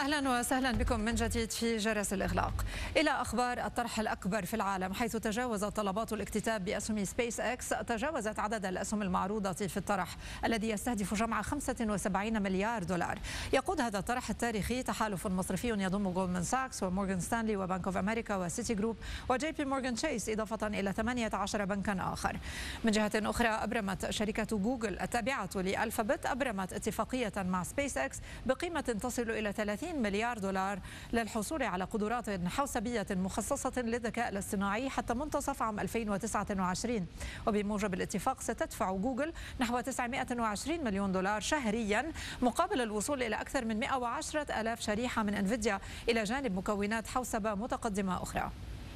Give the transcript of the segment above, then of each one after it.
أهلا وسهلا بكم من جديد في جرس الإغلاق. إلى أخبار الطرح الأكبر في العالم، حيث تجاوزت طلبات الاكتتاب بأسهم سبيس إكس تجاوزت عدد الأسهم المعروضة في الطرح الذي يستهدف جمع 75 مليار دولار. يقود هذا الطرح التاريخي تحالف مصرفي يضم جولدمان ساكس ومورغان ستانلي وبنك اوف أمريكا وسيتي جروب وجي بي مورغان تشيس، إضافة إلى 18 بنكا آخر. من جهة أخرى، أبرمت شركة جوجل التابعة لألفابت اتفاقية مع سبيس إكس بقيمة تصل إلى 30 مليار دولار للحصول على قدرات حوسبية مخصصة للذكاء الاصطناعي حتى منتصف عام 2029. وبموجب الاتفاق ستدفع جوجل نحو 920 مليون دولار شهريا مقابل الوصول إلى أكثر من 110 ألاف شريحة من انفيديا، إلى جانب مكونات حوسبة متقدمة أخرى.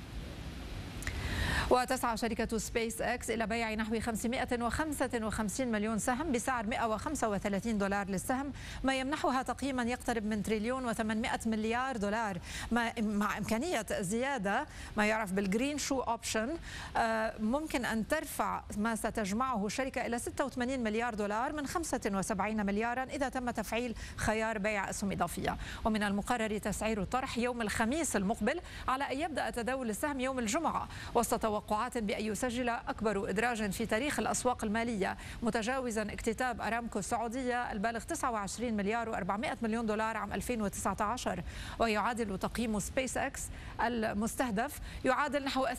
وتسعى شركة سبيس إكس إلى بيع نحو 555 مليون سهم بسعر 135 دولار للسهم، ما يمنحها تقييما يقترب من تريليون و800 مليار دولار، مع إمكانية زيادة ما يعرف بالجرين شو أوبشن، ممكن أن ترفع ما ستجمعه الشركة إلى 86 مليار دولار من 75 مليارا إذا تم تفعيل خيار بيع أسهم إضافية. ومن المقرر تسعير الطرح يوم الخميس المقبل، على أن يبدأ تداول السهم يوم الجمعة، وسط توقعات بأن يسجل أكبر إدراج في تاريخ الأسواق المالية، متجاوزا اكتتاب أرامكو السعودية البالغ 29 مليار و400 مليون دولار عام 2019. ويعادل تقييم سبيس إكس المستهدف يعادل نحو